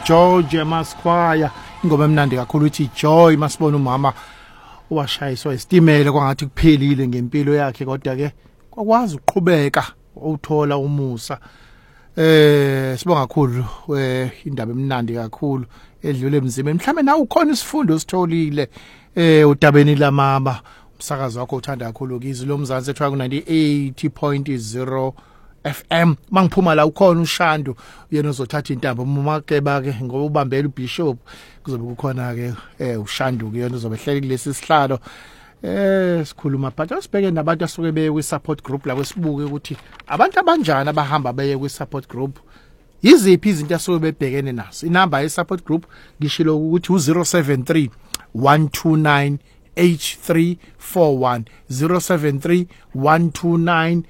George Masquire ingoma emnandi kakhulu uthi Joy masibona umama washayiswa isitimela kwangathi kuphelile ngempilo yakhe kodwa ke kwakwazi ukuqhubeka uthola umusa sibonga kakhulu indaba emnandi kakhulu edlule emzimeni mhlambe nawe ukhona isifundo ositholile udabeni lamama umsakazo wakho uthanda kakhulu kizi lo mzansi ethiwa ku 98.0 FM mangiphuma la ukhona uShando uyena uzothatha intambo umakeba ke ngoba ubambela uBishop kuzobe kukhona ke uShando ke yena uzobe hleli kulesi sihlalo sikhuluma but asibheke nabantu asuke beye kwi support group la kwesibuke ukuthi abantu abanjani abahamba beye kwi support group yiziphi izinto asuke bebhekene nazo inamba ye support group ngishilo ukuthi u073 129 8341 073 129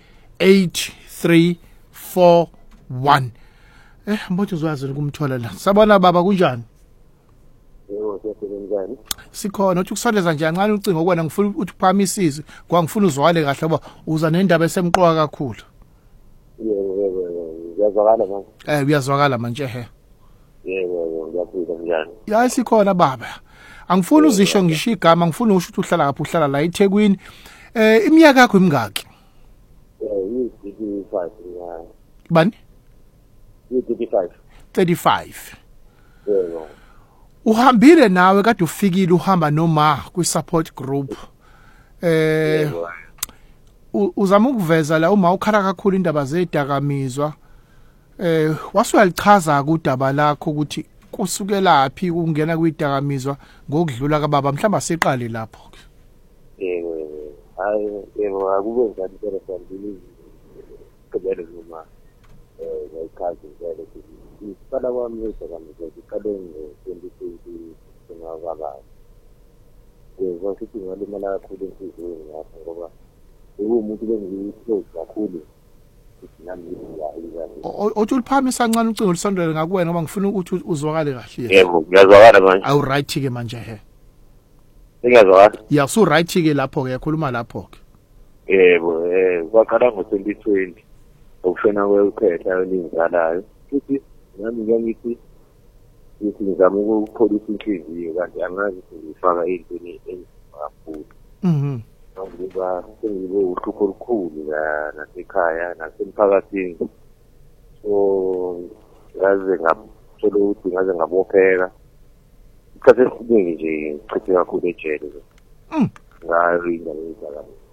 8341 mbothi uzwazi ukumthola la sabona baba kunjani yebo siyasebenza sikhona uthi kusondeza nje kancane ucingo kwena ngifuna uthi uphamisise kwangifuna uzwakale kahle ngoba uza nendaba esemqoka kakhulu yebo uyazwakala manje uyazwakala manje yebo ngiyafika njani ya sikhona baba angifuni uzisho ngisho igama ngifuna usho ukuthi uhlala lapho uhlala la eThekwini iminyaka yakho imingaki 35 bani 35 yebo uhambile nawe kade ufikile uhamba noma kwi support group uzama ukuveza la uma ukhala kakhulu indaba zedakamizwa wasuyalichaza kudaba lakho ukuthi kusukela phi kungena kwidakamizwa ngokudlula kababa mhlamba asiqale lapho yebo hayi yebo akube njani phela sandile kubele noma ngayikhazi ngale ukuthi isipala kwami edakamizwa iqale ngo-2020 ngababa yebo sithi ngalimala kakhulu enhlizweni lapho ngoba umuntu bengiyiclose kakhulu othi uliphamisa kancane ucingo lisondele ngakuwena ngoba ngifuna ukuthi uzwakale kahle yebo ngiyazwakala manje awu right ke manje ngiyazwakala ya so right ke lapho ke yakhuluma lapho ke yebo kwaqala ngo-2020 ukushona kwekhetha elingalayo futhi nami ngiyayithi ngizama ukupholisa inhliziyo kanti angazi ukufaka into kakhulu ngoba sengibe uhlupho olukhulu nasekhaya nasemphakathini so ngaze ngaphola ukuthi ngaze ngabopheka isikhathi esiningi nje ngichithe kakhulu ejele ngarinda lezakala